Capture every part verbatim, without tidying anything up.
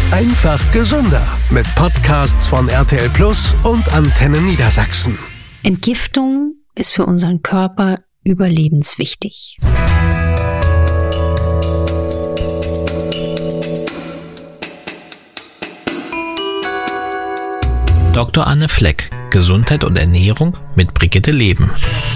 Einfach gesünder mit Podcasts von R T L Plus und Antenne Niedersachsen. Entgiftung ist für unseren Körper überlebenswichtig. Doktor Anne Fleck, Gesundheit und Ernährung mit Brigitte Leben.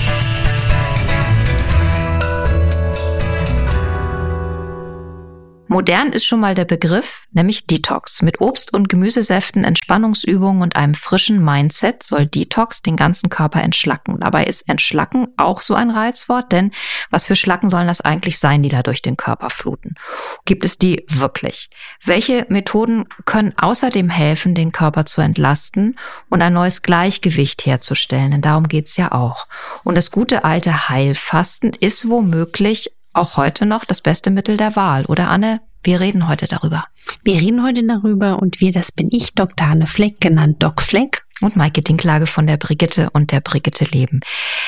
Modern ist schon mal der Begriff, nämlich Detox. Mit Obst- und Gemüsesäften, Entspannungsübungen und einem frischen Mindset soll Detox den ganzen Körper entschlacken. Dabei ist Entschlacken auch so ein Reizwort, denn was für Schlacken sollen das eigentlich sein, die da durch den Körper fluten? Gibt es die wirklich? Welche Methoden können außerdem helfen, den Körper zu entlasten und ein neues Gleichgewicht herzustellen? Denn darum geht's ja auch. Und das gute alte Heilfasten ist womöglich auch heute noch das beste Mittel der Wahl, oder Anne? Wir reden heute darüber. Wir reden heute darüber und wir, das bin ich, Doktor Anne Fleck, genannt Doc Fleck. Und Maike Dinklage von der Brigitte und der Brigitte Leben.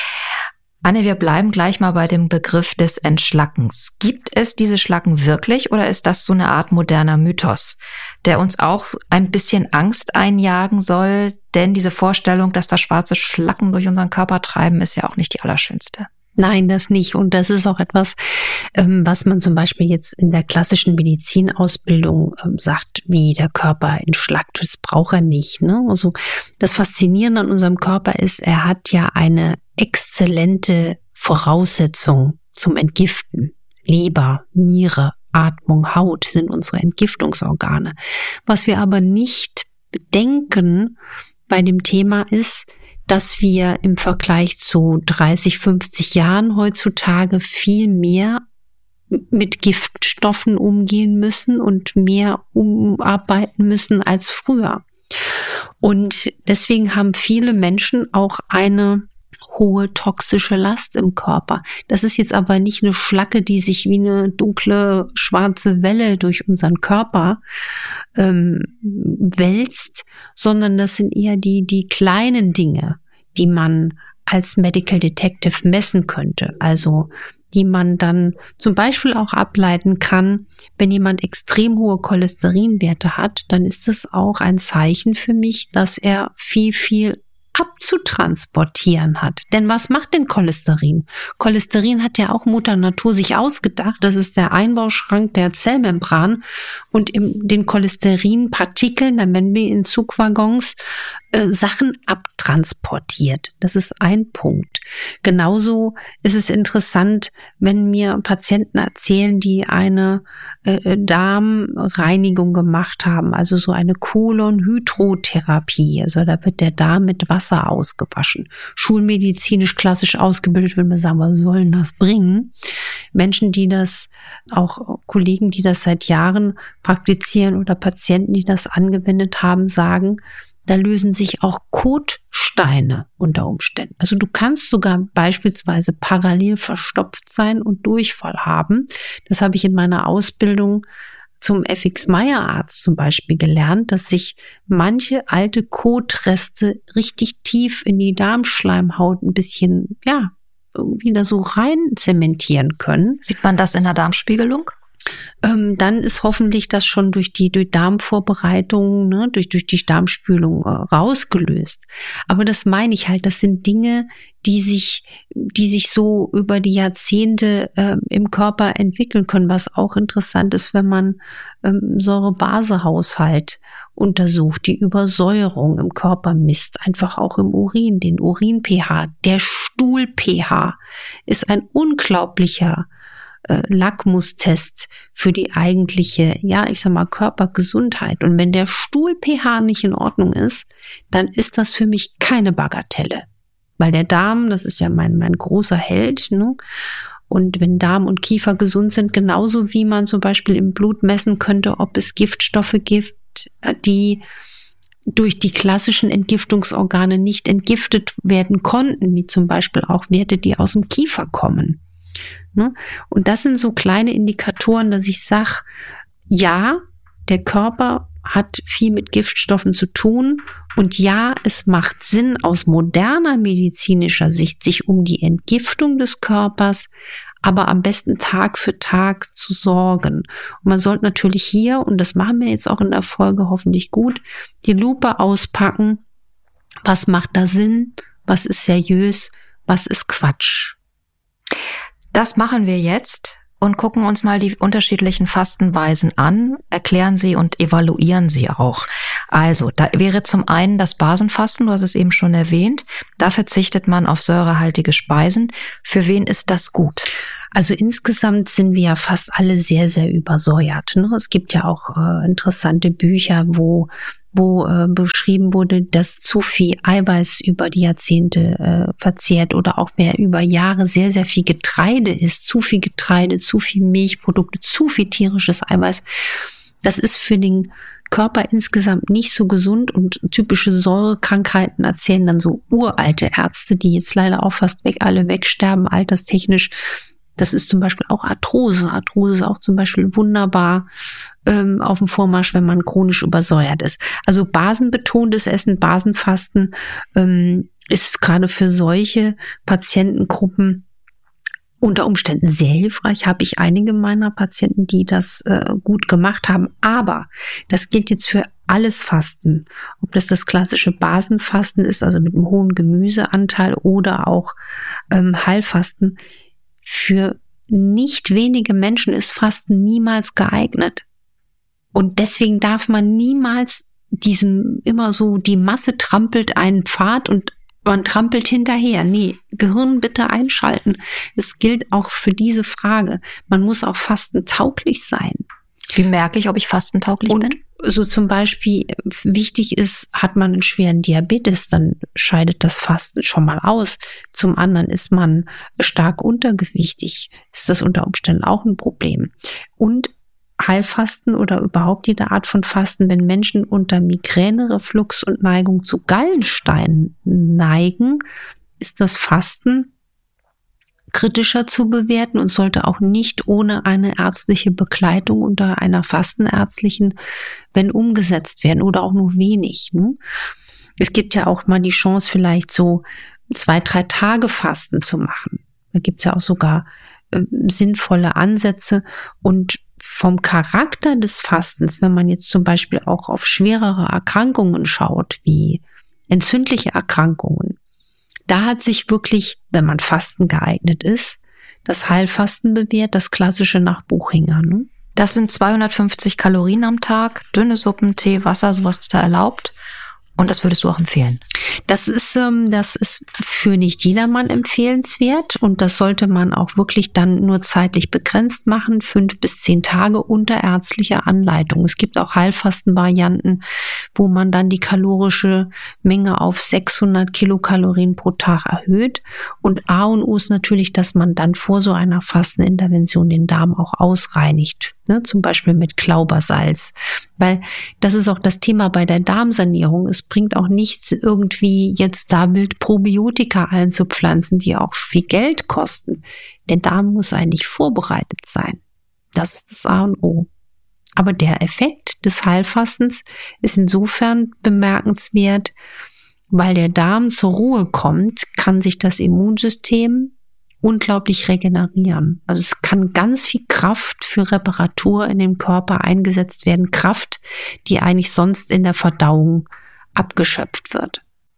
Anne, wir bleiben gleich mal bei dem Begriff des Entschlackens. Gibt es diese Schlacken wirklich oder ist das so eine Art moderner Mythos, der uns auch ein bisschen Angst einjagen soll? Denn diese Vorstellung, dass da schwarze Schlacken durch unseren Körper treiben, ist ja auch nicht die allerschönste. Nein, das nicht. Und das ist auch etwas, was man zum Beispiel jetzt in der klassischen Medizinausbildung sagt, wie der Körper entschlackt. Das braucht er nicht. Ne? Also das Faszinierende an unserem Körper ist, er hat ja eine exzellente Voraussetzung zum Entgiften. Leber, Niere, Atmung, Haut sind unsere Entgiftungsorgane. Was wir aber nicht bedenken bei dem Thema ist, dass wir im Vergleich zu dreißig, fünfzig Jahren heutzutage viel mehr mit Giftstoffen umgehen müssen und mehr umarbeiten müssen als früher. Und deswegen haben viele Menschen auch eine hohe toxische Last im Körper. Das ist jetzt aber nicht eine Schlacke, die sich wie eine dunkle, schwarze Welle durch unseren Körper ähm, wälzt, sondern das sind eher die, die kleinen Dinge, die man als Medical Detective messen könnte. Also die man dann zum Beispiel auch ableiten kann, wenn jemand extrem hohe Cholesterinwerte hat, dann ist das auch ein Zeichen für mich, dass er viel, viel abzutransportieren hat. Denn was macht denn Cholesterin? Cholesterin hat ja auch Mutter Natur sich ausgedacht. Das ist der Einbauschrank der Zellmembran. Und in den Cholesterinpartikeln, dann werden wir in Zugwaggons äh, Sachen abtransportiert. Das ist ein Punkt. Genauso ist es interessant, wenn mir Patienten erzählen, die eine äh, Darmreinigung gemacht haben, also so eine Kolonhydrotherapie. Also da wird der Darm mit Wasser ausgewaschen. Schulmedizinisch klassisch ausgebildet, wenn wir sagen, was soll denn das bringen? Menschen, die das, auch Kollegen, die das seit Jahren praktizieren oder Patienten, die das angewendet haben, sagen, da lösen sich auch Kotsteine unter Umständen. Also du kannst sogar beispielsweise parallel verstopft sein und Durchfall haben. Das habe ich in meiner Ausbildung zum F X Meyer-Arzt zum Beispiel gelernt, dass sich manche alte Kotreste richtig tief in die Darmschleimhaut ein bisschen, ja, irgendwie da so rein zementieren können. Sieht man das in der Darmspiegelung? Ähm, dann ist hoffentlich das schon durch die durch Darmvorbereitung, ne, durch, durch die Darmspülung äh, rausgelöst. Aber das meine ich halt, das sind Dinge, die sich, die sich so über die Jahrzehnte äh, im Körper entwickeln können, was auch interessant ist, wenn man ähm, Säure-Base-Haushalt untersucht, die Übersäuerung im Körper misst, einfach auch im Urin, den Urin-pH. Der Stuhl-pH ist ein unglaublicher Lackmustest für die eigentliche, ja, ich sag mal, Körpergesundheit. Und wenn der Stuhl-pH nicht in Ordnung ist, dann ist das für mich keine Bagatelle. Weil der Darm, das ist ja mein, mein großer Held, ne? Und wenn Darm und Kiefer gesund sind, genauso wie man zum Beispiel im Blut messen könnte, ob es Giftstoffe gibt, die durch die klassischen Entgiftungsorgane nicht entgiftet werden konnten, wie zum Beispiel auch Werte, die aus dem Kiefer kommen. Und das sind so kleine Indikatoren, dass ich sage, ja, der Körper hat viel mit Giftstoffen zu tun und ja, es macht Sinn aus moderner medizinischer Sicht, sich um die Entgiftung des Körpers aber am besten Tag für Tag zu sorgen. Und man sollte natürlich hier, und das machen wir jetzt auch in der Folge hoffentlich gut, die Lupe auspacken. Was macht da Sinn? Was ist seriös? Was ist Quatsch? Das machen wir jetzt und gucken uns mal die unterschiedlichen Fastenweisen an, erklären sie und evaluieren sie auch. Also, da wäre zum einen das Basenfasten, du hast es eben schon erwähnt. Da verzichtet man auf säurehaltige Speisen. Für wen ist das gut? Also insgesamt sind wir ja fast alle sehr, sehr übersäuert. Ne? Es gibt ja auch äh, interessante Bücher, wo wo äh, beschrieben wurde, dass zu viel Eiweiß über die Jahrzehnte äh, verzehrt oder auch wer über Jahre sehr, sehr viel Getreide isst, zu viel Getreide, zu viel Milchprodukte, zu viel tierisches Eiweiß. Das ist für den Körper insgesamt nicht so gesund und typische Säurekrankheiten erzählen dann so uralte Ärzte, die jetzt leider auch fast weg, alle wegsterben, alterstechnisch. Das ist zum Beispiel auch Arthrose. Arthrose ist auch zum Beispiel wunderbar ähm, auf dem Vormarsch, wenn man chronisch übersäuert ist. Also basenbetontes Essen, Basenfasten ähm, ist gerade für solche Patientengruppen unter Umständen sehr hilfreich. Habe ich einige meiner Patienten, die das äh, gut gemacht haben. Aber das gilt jetzt für alles Fasten. Ob das das klassische Basenfasten ist, also mit einem hohen Gemüseanteil oder auch ähm, Heilfasten. Für nicht wenige Menschen ist Fasten niemals geeignet. Und deswegen darf man niemals diesem immer so, die Masse trampelt einen Pfad und man trampelt hinterher. Nee, Gehirn bitte einschalten. Es gilt auch für diese Frage. Man muss auch fastentauglich sein. Wie merke ich, ob ich fastentauglich und bin? So zum Beispiel wichtig ist, hat man einen schweren Diabetes, dann scheidet das Fasten schon mal aus. Zum anderen ist man stark untergewichtig, ist das unter Umständen auch ein Problem. Und Heilfasten oder überhaupt jede Art von Fasten, wenn Menschen unter Migräne, Reflux und Neigung zu Gallensteinen neigen, ist das Fasten kritischer zu bewerten und sollte auch nicht ohne eine ärztliche Begleitung unter einer fastenärztlichen, wenn umgesetzt werden oder auch nur wenig. Ne? Es gibt ja auch mal die Chance, vielleicht so zwei, drei Tage Fasten zu machen. Da gibt es ja auch sogar äh, sinnvolle Ansätze und vom Charakter des Fastens, wenn man jetzt zum Beispiel auch auf schwerere Erkrankungen schaut, wie entzündliche Erkrankungen, da hat sich wirklich, wenn man Fasten geeignet ist, das Heilfasten bewährt, das klassische nach Buchinger. Ne? Das sind zweihundertfünfzig Kalorien am Tag, dünne Suppen, Tee, Wasser, sowas ist da erlaubt. Und das würdest du auch empfehlen? Das ist, ähm, das ist für nicht jedermann empfehlenswert und das sollte man auch wirklich dann nur zeitlich begrenzt machen, fünf bis zehn Tage unter ärztlicher Anleitung. Es gibt auch Heilfastenvarianten, wo man dann die kalorische Menge auf sechshundert Kilokalorien pro Tag erhöht. Und A und O ist natürlich, dass man dann vor so einer Fastenintervention den Darm auch ausreinigt, ne? Zum Beispiel mit Klaubersalz. Weil das ist auch das Thema bei der Darmsanierung. Es bringt auch nichts, irgendwie jetzt da wild Probiotika einzupflanzen, die auch viel Geld kosten. Der Darm muss eigentlich vorbereitet sein. Das ist das A und O. Aber der Effekt des Heilfastens ist insofern bemerkenswert, weil der Darm zur Ruhe kommt, kann sich das Immunsystem unglaublich regenerieren. Also es kann ganz viel Kraft für Reparatur in dem Körper eingesetzt werden. Kraft, die eigentlich sonst in der Verdauung abgeschöpft wird.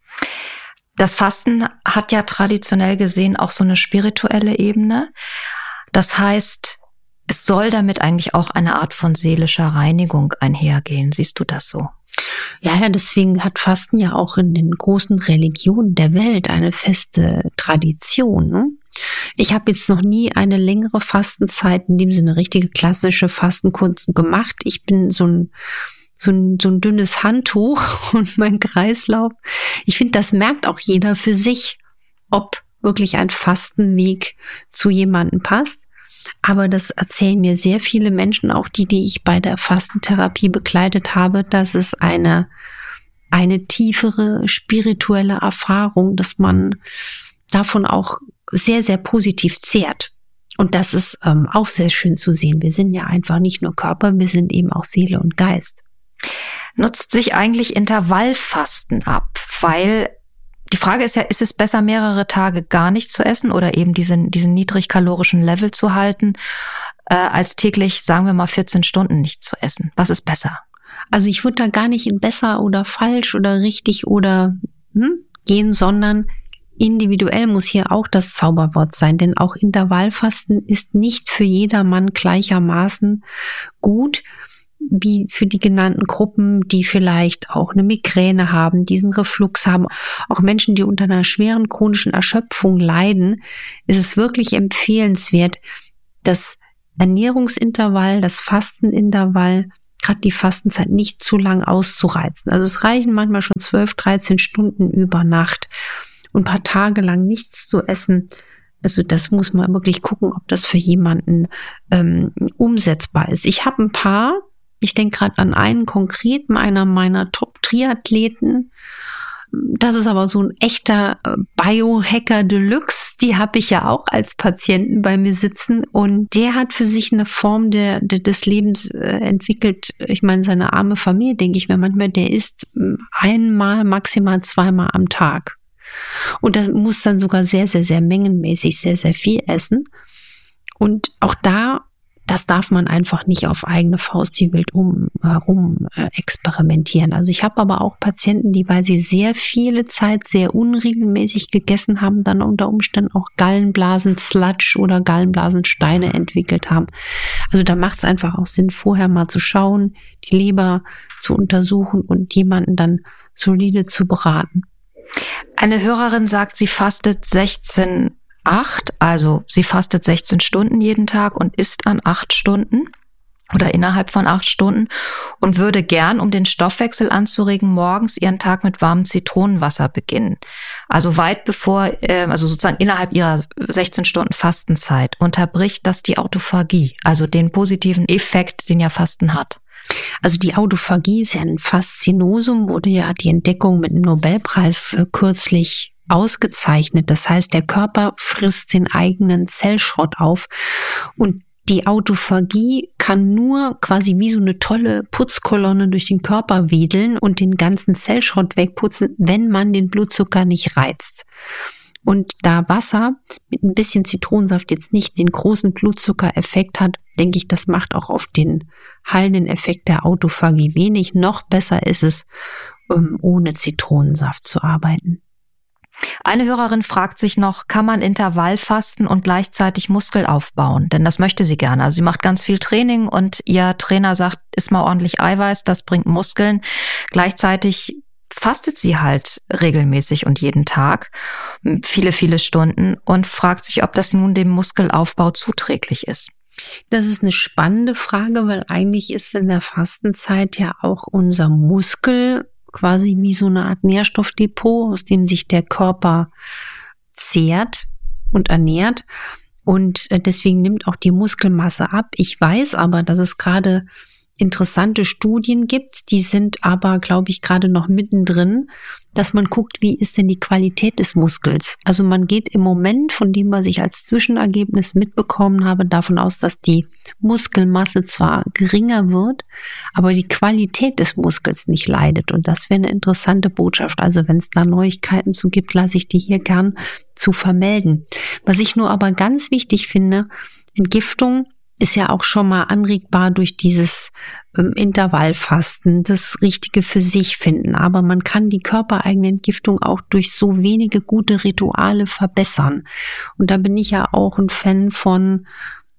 Das Fasten hat ja traditionell gesehen auch so eine spirituelle Ebene. Das heißt, es soll damit eigentlich auch eine Art von seelischer Reinigung einhergehen. Siehst du das so? Ja, ja, deswegen hat Fasten ja auch in den großen Religionen der Welt eine feste Tradition. Ne? Ich habe jetzt noch nie eine längere Fastenzeit, in dem Sinne richtige klassische Fastenkunst gemacht. Ich bin so ein so ein, so ein dünnes Handtuch und mein Kreislauf. Ich finde, das merkt auch jeder für sich, ob wirklich ein Fastenweg zu jemandem passt. Aber das erzählen mir sehr viele Menschen, auch die, die ich bei der Fastentherapie begleitet habe, dass es eine, eine tiefere spirituelle Erfahrung, dass man davon auch sehr, sehr positiv zehrt. Und das ist ähm, auch sehr schön zu sehen. Wir sind ja einfach nicht nur Körper, wir sind eben auch Seele und Geist. Nutzt sich eigentlich Intervallfasten ab, weil Die Frage ist ja, ist es besser, mehrere Tage gar nicht zu essen oder eben diesen, diesen niedrigkalorischen Level zu halten, äh, als täglich, sagen wir mal, vierzehn Stunden nicht zu essen? Was ist besser? Also ich würde da gar nicht in besser oder falsch oder richtig oder hm, gehen, sondern individuell muss hier auch das Zauberwort sein, denn auch Intervallfasten ist nicht für jedermann gleichermaßen gut, wie für die genannten Gruppen, die vielleicht auch eine Migräne haben, diesen Reflux haben. Auch Menschen, die unter einer schweren chronischen Erschöpfung leiden, ist es wirklich empfehlenswert, das Ernährungsintervall, das Fastenintervall, gerade die Fastenzeit nicht zu lang auszureizen. Also es reichen manchmal schon zwölf, dreizehn Stunden über Nacht und ein paar Tage lang nichts zu essen. Also das muss man wirklich gucken, ob das für jemanden ähm, umsetzbar ist. Ich habe ein paar, ich denke gerade an einen konkreten, einer meiner Top-Triathleten. Das ist aber so ein echter Biohacker Deluxe. Die habe ich ja auch als Patienten bei mir sitzen. Und der hat für sich eine Form der, der, des Lebens äh, entwickelt. Ich meine, seine arme Familie, denke ich mir manchmal, der isst einmal, maximal zweimal am Tag. Und das muss dann sogar sehr, sehr, sehr mengenmäßig sehr, sehr viel essen. Und auch da, das darf man einfach nicht auf eigene Faust die wild um, herum äh, experimentieren. Also ich habe aber auch Patienten, die, weil sie sehr viele Zeit sehr unregelmäßig gegessen haben, dann unter Umständen auch Gallenblasen-Sludge oder Gallenblasensteine entwickelt haben. Also da macht es einfach auch Sinn, vorher mal zu schauen, die Leber zu untersuchen und jemanden dann solide zu beraten. Eine Hörerin sagt, sie fastet sechzehn acht, also sie fastet sechzehn Stunden jeden Tag und isst an acht Stunden oder innerhalb von acht Stunden und würde gern, um den Stoffwechsel anzuregen, morgens ihren Tag mit warmem Zitronenwasser beginnen. Also weit bevor, äh, also sozusagen innerhalb ihrer sechzehn Stunden Fastenzeit. Unterbricht das die Autophagie, also den positiven Effekt, den ja Fasten hat? Also die Autophagie ist ja ein Faszinosum, wurde ja die Entdeckung mit dem Nobelpreis äh, kürzlich ausgezeichnet. Das heißt, der Körper frisst den eigenen Zellschrott auf und die Autophagie kann nur quasi wie so eine tolle Putzkolonne durch den Körper wedeln und den ganzen Zellschrott wegputzen, wenn man den Blutzucker nicht reizt. Und da Wasser mit ein bisschen Zitronensaft jetzt nicht den großen Blutzuckereffekt hat, denke ich, das macht auch auf den heilenden Effekt der Autophagie wenig. Noch besser ist es, um ohne Zitronensaft zu arbeiten. Eine Hörerin fragt sich noch, kann man Intervallfasten und gleichzeitig Muskel aufbauen? Denn das möchte sie gerne. Also sie macht ganz viel Training und ihr Trainer sagt, iss mal ordentlich Eiweiß, das bringt Muskeln. Gleichzeitig fastet sie halt regelmäßig und jeden Tag viele, viele Stunden und fragt sich, ob das nun dem Muskelaufbau zuträglich ist. Das ist eine spannende Frage, weil eigentlich ist in der Fastenzeit ja auch unser Muskel quasi wie so eine Art Nährstoffdepot, aus dem sich der Körper zehrt und ernährt. Und deswegen nimmt auch die Muskelmasse ab. Ich weiß aber, dass es gerade interessante Studien gibt, die sind aber, glaube ich, gerade noch mittendrin, dass man guckt, wie ist denn die Qualität des Muskels. Also man geht im Moment, von dem, was ich als Zwischenergebnis mitbekommen habe, davon aus, dass die Muskelmasse zwar geringer wird, aber die Qualität des Muskels nicht leidet. Und das wäre eine interessante Botschaft. Also wenn es da Neuigkeiten zu gibt, lasse ich die hier gern zu vermelden. Was ich nur aber ganz wichtig finde, Entgiftung ist ja auch schon mal anregbar durch dieses ähm, Intervallfasten, das Richtige für sich finden. Aber man kann die körpereigene Entgiftung auch durch so wenige gute Rituale verbessern. Und da bin ich ja auch ein Fan von,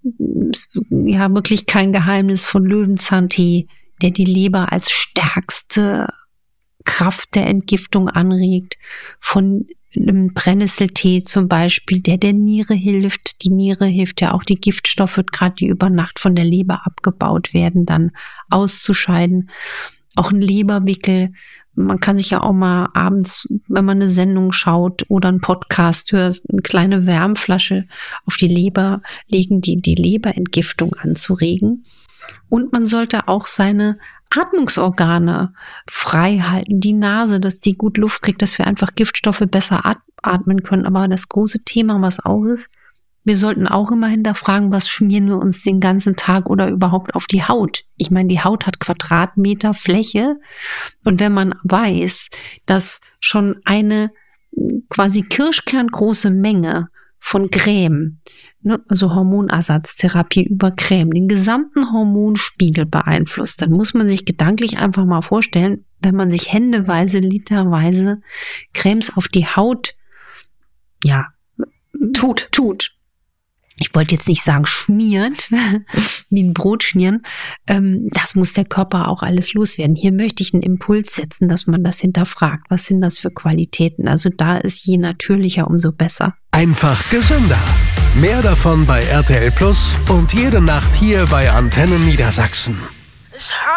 ja wirklich kein Geheimnis, von Löwenzahntee, der die Leber als stärkste Kraft der Entgiftung anregt, von einem Brennnesseltee zum Beispiel, der der Niere hilft. Die Niere hilft ja auch, die Giftstoffe, gerade die über Nacht von der Leber abgebaut werden, dann auszuscheiden. Auch ein Leberwickel. Man kann sich ja auch mal abends, wenn man eine Sendung schaut oder einen Podcast hört, eine kleine Wärmflasche auf die Leber legen, die die Leberentgiftung anzuregen. Und man sollte auch seine Atmungsorgane frei halten, die Nase, dass die gut Luft kriegt, dass wir einfach Giftstoffe besser atmen können. Aber das große Thema, was auch ist, wir sollten auch immer hinterfragen, was schmieren wir uns den ganzen Tag oder überhaupt auf die Haut. Ich meine, die Haut hat Quadratmeter Fläche und wenn man weiß, dass schon eine quasi kirschkerngroße Menge von Creme, ne, also Hormonersatztherapie über Creme, den gesamten Hormonspiegel beeinflusst, dann muss man sich gedanklich einfach mal vorstellen, wenn man sich händeweise, literweise Cremes auf die Haut, ja, tut, tut. Ich wollte jetzt nicht sagen schmiert, wie ein Brot schmieren. Ähm, das muss der Körper auch alles loswerden. Hier möchte ich einen Impuls setzen, dass man das hinterfragt. Was sind das für Qualitäten? Also da ist je natürlicher, umso besser. Einfach gesünder. Mehr davon bei R T L Plus und jede Nacht hier bei Antenne Niedersachsen.